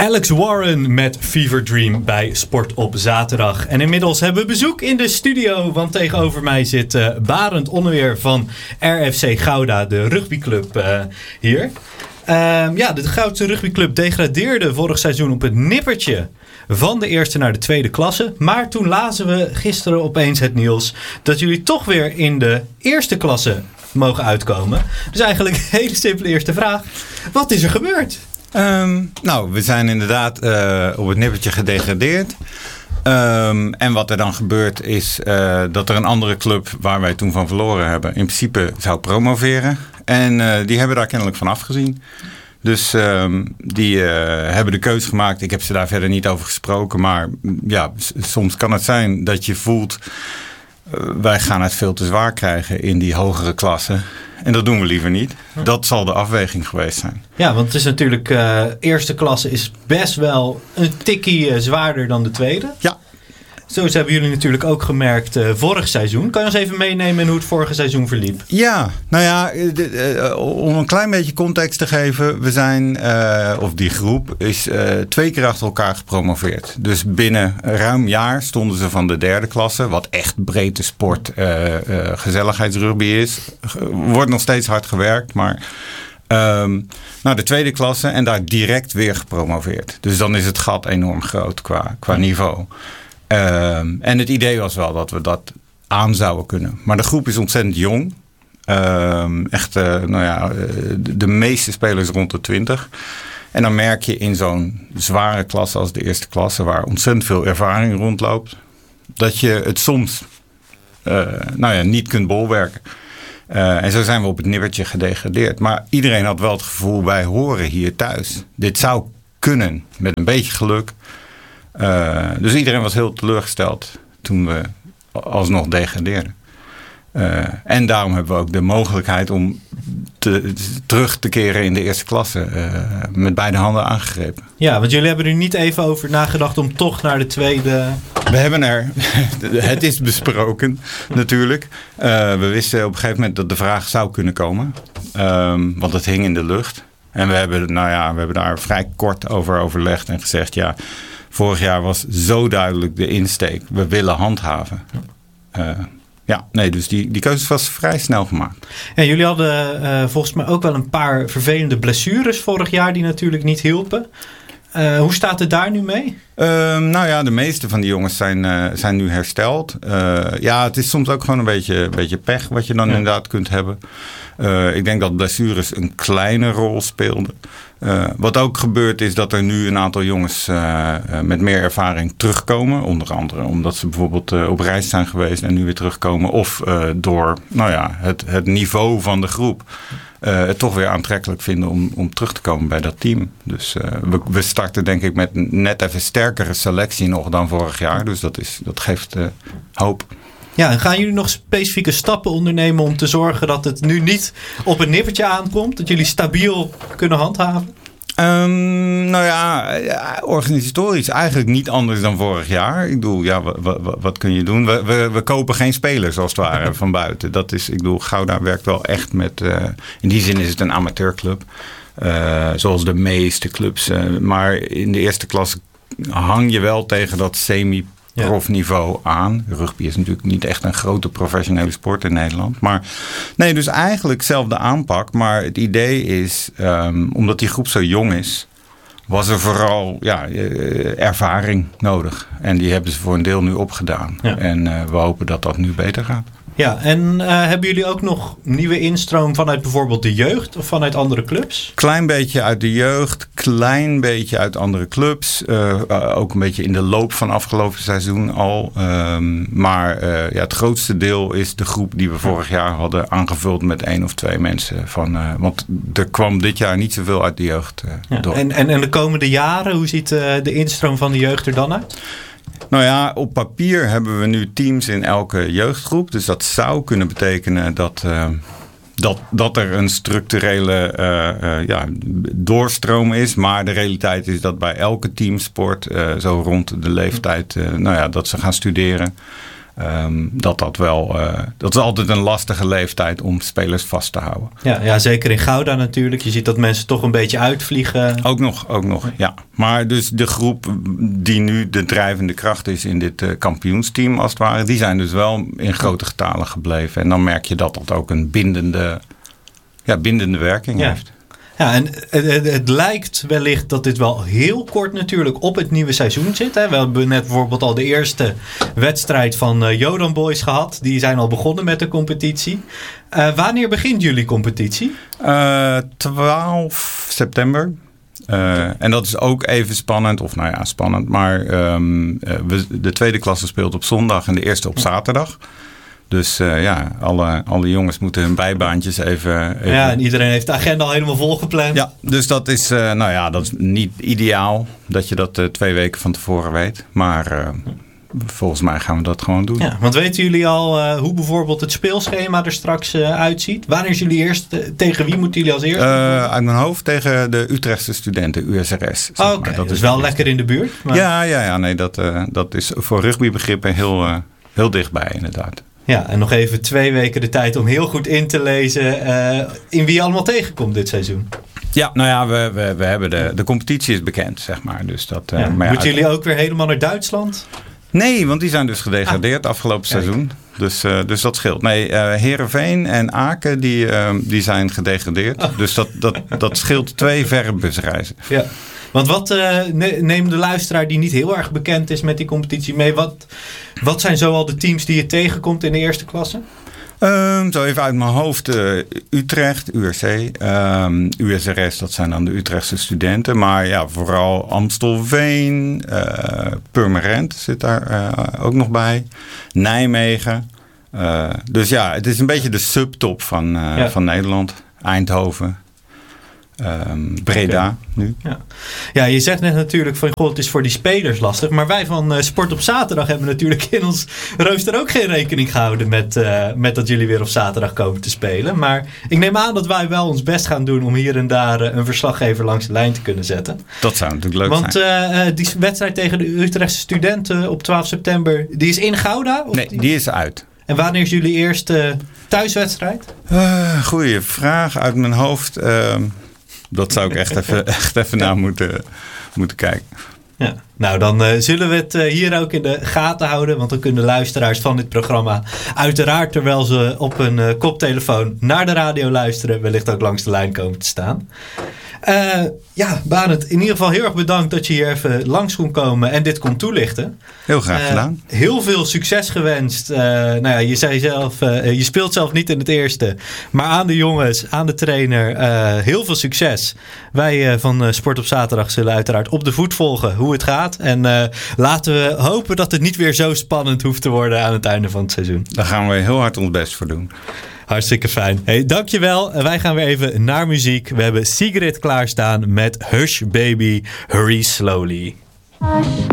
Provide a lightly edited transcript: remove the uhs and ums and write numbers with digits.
Alex Warren met Fever Dream bij Sport op zaterdag. En inmiddels hebben we bezoek in de studio, want tegenover mij zit Barend Onneweer van RFC Gouda, de rugbyclub hier. De Goudse rugbyclub degradeerde vorig seizoen op het nippertje van de eerste naar de tweede klasse. Maar toen lazen we gisteren opeens het nieuws dat jullie toch weer in de eerste klasse mogen uitkomen. Dus eigenlijk een hele simpele eerste vraag. Wat is er gebeurd? We zijn inderdaad op het nippertje gedegradeerd. En wat er dan gebeurt is dat er een andere club waar wij toen van verloren hebben in principe zou promoveren. En die hebben daar kennelijk van afgezien. Dus die hebben de keuze gemaakt. Ik heb ze daar verder niet over gesproken. Maar ja, soms kan het zijn dat je voelt, wij gaan het veel te zwaar krijgen in die hogere klassen. En dat doen we liever niet. Dat zal de afweging geweest zijn. Ja, want het is natuurlijk, eerste klasse is best wel een tikkie zwaarder dan de tweede. Ja. Zo hebben jullie natuurlijk ook gemerkt vorig seizoen. Kan je ons even meenemen in hoe het vorige seizoen verliep? Ja, om een klein beetje context te geven. We zijn, die groep is 2 keer achter elkaar gepromoveerd. Dus binnen ruim een jaar stonden ze van de derde klasse. Wat echt breedte sport, gezelligheidsrugby is. Wordt nog steeds hard gewerkt, maar naar de tweede klasse en daar direct weer gepromoveerd. Dus dan is het gat enorm groot qua niveau. En het idee was wel dat we dat aan zouden kunnen. Maar de groep is ontzettend jong. De meeste spelers rond de 20. En dan merk je in zo'n zware klasse als de eerste klasse, waar ontzettend veel ervaring rondloopt, dat je het soms niet kunt bolwerken. En zo zijn we op het nippertje gedegradeerd. Maar iedereen had wel het gevoel, wij horen hier thuis. Dit zou kunnen, met een beetje geluk. Dus iedereen was heel teleurgesteld toen we alsnog degradeerden. En daarom hebben we ook de mogelijkheid om terug te keren in de eerste klasse met beide handen aangegrepen. Ja, want jullie hebben er niet even over nagedacht om toch naar de tweede. We hebben het is besproken natuurlijk. We wisten op een gegeven moment dat de vraag zou kunnen komen. Want het hing in de lucht. En we hebben daar vrij kort over overlegd en gezegd, ja, vorig jaar was zo duidelijk de insteek. We willen handhaven. Dus die keuze was vrij snel gemaakt. En jullie hadden volgens mij ook wel een paar vervelende blessures vorig jaar die natuurlijk niet hielpen. Hoe staat het daar nu mee? De meeste van die jongens zijn nu hersteld. Het is soms ook gewoon een beetje pech wat je dan inderdaad kunt hebben. Ik denk dat blessures een kleine rol speelden. Wat ook gebeurt is dat er nu een aantal jongens met meer ervaring terugkomen. Onder andere omdat ze bijvoorbeeld op reis zijn geweest en nu weer terugkomen. Of door het niveau van de groep het toch weer aantrekkelijk vinden om terug te komen bij dat team. Dus we starten denk ik met net even sterkere selectie nog dan vorig jaar. Dus dat geeft hoop. Ja, en gaan jullie nog specifieke stappen ondernemen om te zorgen dat het nu niet op een nippertje aankomt? Dat jullie stabiel kunnen handhaven? Organisatorisch eigenlijk niet anders dan vorig jaar. Ik bedoel, wat kun je doen? We kopen geen spelers als het ware van buiten. Dat is, Gouda werkt wel echt met, in die zin is het een amateurclub. Zoals de meeste clubs. Maar in de eerste klasse hang je wel tegen dat semi-profniveau aan. Rugby is natuurlijk niet echt een grote professionele sport in Nederland. Maar nee, dus eigenlijk zelfde aanpak. Maar het idee is, omdat die groep zo jong is, was er vooral ervaring nodig. En die hebben ze voor een deel nu opgedaan. Ja. En we hopen dat dat nu beter gaat. Ja, en hebben jullie ook nog nieuwe instroom vanuit bijvoorbeeld de jeugd of vanuit andere clubs? Klein beetje uit de jeugd, klein beetje uit andere clubs. Ook een beetje in de loop van afgelopen seizoen al. Maar het grootste deel is de groep die we vorig jaar hadden aangevuld met 1 of 2 mensen. Want er kwam dit jaar niet zoveel uit de jeugd door. En de komende jaren, hoe ziet de instroom van de jeugd er dan uit? Op papier hebben we nu teams in elke jeugdgroep. Dus dat zou kunnen betekenen dat er een structurele doorstroom is. Maar de realiteit is dat bij elke teamsport zo rond de leeftijd dat ze gaan studeren. Dat is altijd een lastige leeftijd om spelers vast te houden. Ja, zeker in Gouda natuurlijk. Je ziet dat mensen toch een beetje uitvliegen. Ook nog, ja. Maar dus de groep die nu de drijvende kracht is in dit kampioensteam als het ware, die zijn dus wel in grote getalen gebleven. En dan merk je dat dat ook een bindende werking heeft. Ja, en het lijkt wellicht dat dit wel heel kort natuurlijk op het nieuwe seizoen zit. Hè. We hebben net bijvoorbeeld al de eerste wedstrijd van Jodan Boys gehad. Die zijn al begonnen met de competitie. Wanneer begint jullie competitie? 12 september. En dat is ook even spannend. Of nou ja, spannend. Maar de tweede klasse speelt op zondag en de eerste op zaterdag. Dus alle jongens moeten hun bijbaantjes even... Ja, en iedereen heeft de agenda al helemaal volgepland. Ja, dus dat is, dat is niet ideaal dat je dat 2 weken van tevoren weet. Maar volgens mij gaan we dat gewoon doen. Ja, want weten jullie al hoe bijvoorbeeld het speelschema er straks uitziet? Wanneer is jullie tegen wie moeten jullie als eerste? Uit mijn hoofd tegen de Utrechtse studenten, USRS. Oké, dat is wel lekker in de buurt. Maar... Ja, nee, dat is voor rugbybegrippen heel dichtbij inderdaad. Ja, en nog even 2 weken de tijd om heel goed in te lezen in wie je allemaal tegenkomt dit seizoen. Ja, nou ja, we hebben de competitie is bekend, zeg maar. Dus dat, moeten jullie ook weer helemaal naar Duitsland? Nee, want die zijn dus gedegradeerd afgelopen seizoen. Dus dat scheelt. Nee, Heerenveen en Aken die zijn gedegradeerd. Dus dat scheelt 2 verre busreizen. Ja. Want wat neemt de luisteraar die niet heel erg bekend is met die competitie mee? Wat zijn zoal de teams die je tegenkomt in de eerste klasse? Zo even uit mijn hoofd. Utrecht, URC, USRS, dat zijn dan de Utrechtse studenten. Maar ja, vooral Amstelveen, Purmerend zit daar ook nog bij. Nijmegen. Dus ja, het is een beetje de subtop van Nederland. Eindhoven. Breda nu. Ja, je zegt net natuurlijk van het is voor die spelers lastig. Maar wij van Sport op Zaterdag hebben natuurlijk in ons rooster ook geen rekening gehouden met dat jullie weer op zaterdag komen te spelen. Maar ik neem aan dat wij wel ons best gaan doen om hier en daar een verslaggever langs de lijn te kunnen zetten. Dat zou natuurlijk leuk zijn. Want die wedstrijd tegen de Utrechtse studenten op 12 september, die is in Gouda? Of nee, die is uit. En wanneer is jullie eerste thuiswedstrijd? Goeie vraag uit mijn hoofd. Dat zou ik echt even naar moeten kijken. Ja, nou dan zullen we het hier ook in de gaten houden. Want dan kunnen de luisteraars van dit programma uiteraard terwijl ze op een koptelefoon naar de radio luisteren, wellicht ook langs de lijn komen te staan. Barend, in ieder geval heel erg bedankt dat je hier even langs kon komen en dit kon toelichten. Heel graag gedaan. Heel veel succes gewenst. Je zei zelf, je speelt zelf niet in het eerste. Maar aan de jongens, aan de trainer, heel veel succes. Wij van Sport op Zaterdag zullen uiteraard op de voet volgen hoe het gaat. En laten we hopen dat het niet weer zo spannend hoeft te worden aan het einde van het seizoen. Daar gaan we heel hard ons best voor doen. Hartstikke fijn. Hey, dankjewel. Wij gaan weer even naar muziek. We hebben Sigrid klaarstaan met Hush Baby, Hurry Slowly.